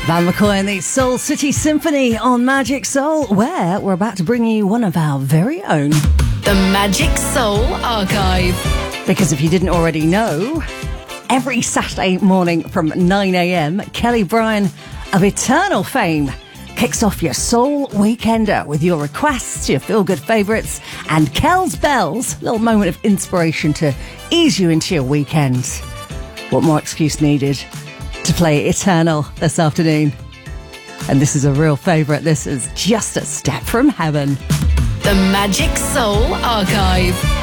Van McCoy and the Soul City Symphony on Magic Soul, where we're about to bring you one of our very own. The Magic Soul Archive. Because if you didn't already know, every Saturday morning from 9 a.m, Kelly Bryan of Eternal fame kicks off your Soul Weekender with your requests, your feel-good favourites, and Kel's Bells, a little moment of inspiration to ease you into your weekend. What more excuse needed to play Eternal this afternoon? And this is a real favourite. This is Just a Step from Heaven. The Magic Soul Archive.